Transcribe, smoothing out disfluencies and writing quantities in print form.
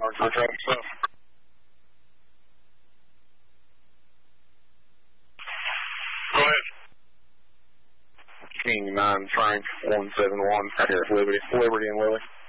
for traffic stuff. Go ahead. King 9 Frank 171 here, Liberty and Lily.